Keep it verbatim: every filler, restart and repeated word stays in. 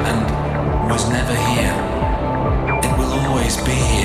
and was never here. It will always be